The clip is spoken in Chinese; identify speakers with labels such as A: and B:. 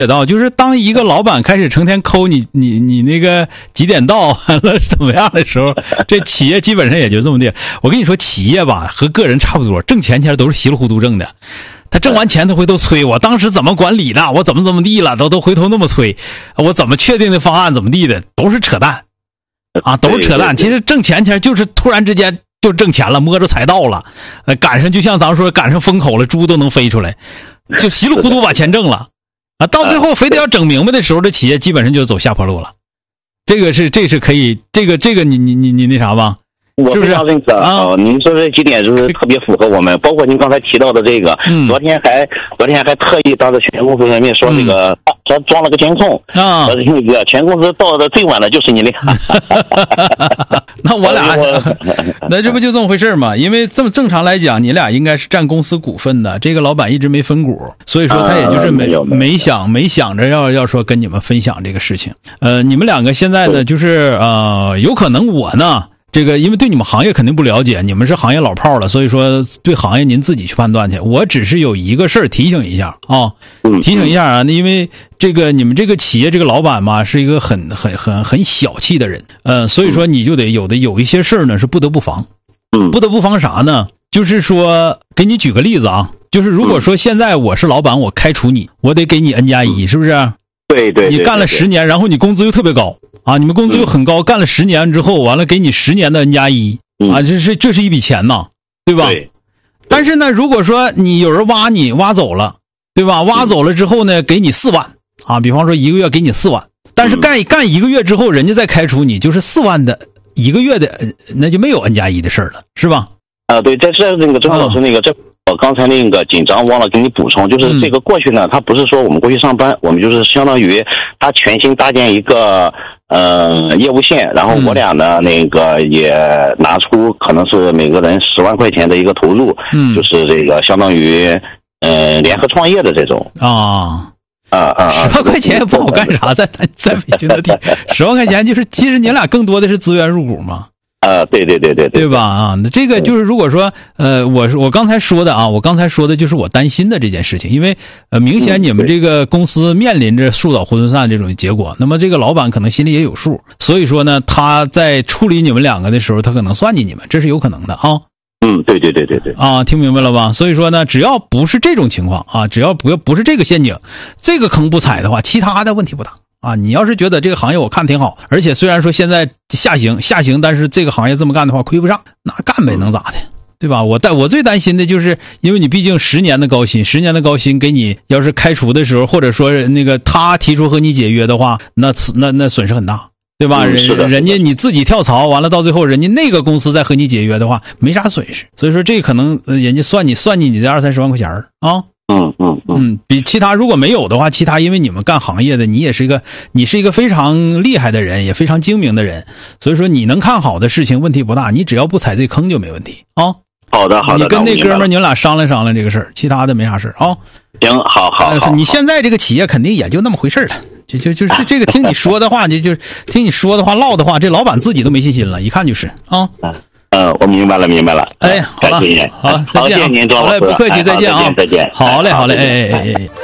A: 到，就是当一个老板开始成天抠你那个几点到完了怎么样的时候，这企业基本上也就这么地。我跟你说，企业吧和个人差不多，挣钱都是稀里糊涂挣的。他挣完钱他回头催我当时怎么管理的，我怎么地了，都回头那么催，我怎么确定的方案怎么地的，都是扯淡啊，都是扯淡。其实挣钱就是突然之间就挣钱了，摸着财道了，赶上就像咱说赶上风口了，猪都能飞出来，就稀里糊涂把钱挣了啊，到最后非得要整明白的时候，这企业基本上就走下坡路了。这是可以，这个你那啥吧。
B: 我非常认可啊！您说这几点就是特别符合我们，包括您刚才提到的这个，昨天还特意当着全公司人面说这个，说装了个监控啊，那个全公司到的最晚的就是你俩。
A: 那我俩，那这不就这么回事嘛？因为这么正常来讲，你俩应该是占公司股份的，这个老板一直没分股，所以说他也就是没想着要说跟你们分享这个事情。你们两个现在呢，就是有可能我呢。这个因为对你们行业肯定不了解，你们是行业老炮了，所以说对行业您自己去判断去。我只是有一个事儿提醒一下啊，提醒一下啊，因为这个你们这个企业这个老板嘛是一个很小气的人，所以说你就得有一些事儿呢是不得不防，不得不防啥呢？就是说给你举个例子啊，就是如果说现在我是老板，我开除你，我得给你 N+1，是不是？
B: 对，
A: 你干了10年，然后你工资又特别高啊，你们工资又很高，干了10年之后，完了给你10年的 N+1啊，这是一笔钱呐，对吧？
B: 对。
A: 但是呢，如果说你有人挖走了，对吧？挖走了之后呢，给你4万啊，比方说1个月给你4万，但是干1个月之后，人家再开除你，就是4万的1个月的，那就没有 N+1的事了，是吧？
B: 对，在这那个郑老师那个这。我刚才那个紧张忘了给你补充，就是这个过去呢，他不是说我们过去上班，我们就是相当于他全新搭建一个业务线，然后我俩呢那个也拿出可能是每个人10万块钱的一个投入，就是这个相当于联合创业的这种
A: 啊。10万块钱也不好干啥，在北京的地，10万块钱就是其实你俩更多的是资源入股嘛。对吧？啊，那这个就是如果说我刚才说的啊，我刚才说的就是我担心的这件事情，因为明显你们这个公司面临着树倒猢狲散这种结果，那么这个老板可能心里也有数，所以说呢，他在处理你们两个的时候，他可能算计你们，这是有可能的啊。
B: 对
A: 啊，听明白了吧？所以说呢，只要不是这种情况啊，只要不是这个陷阱，这个坑不踩的话，其他的问题不大。啊，你要是觉得这个行业我看挺好，而且虽然说现在下行，但是这个行业这么干的话亏不上，那干呗，能咋的，对吧？我最担心的就是因为你毕竟10年的高薪给你要是开除的时候，或者说那个他提出和你解约的话，那损失很大，对吧？人家你自己跳槽完了，到最后人家那个公司再和你解约的话，没啥损失，所以说这可能人家算计你这20-30万块钱啊。比其他如果没有的话，其他因为你们干行业的，你是一个非常厉害的人，也非常精明的人，所以说你能看好的事情问题不大，你只要不踩这坑就没问题啊。
B: 好的，
A: 你跟那哥们儿你们俩商量这个事儿，其他的没啥事啊。
B: 行，好。
A: 你现在这个企业肯定也就那么回事了，就是这个听你说的话，就听你说的话唠的话，这老板自己都没信心了，一看就是啊。
B: 我明白了。
A: 哎，好了，好，再见啊！
B: 好，谢谢您，庄老师。
A: 好嘞，不客气，再见啊！
B: 再见。
A: 好嘞，哎。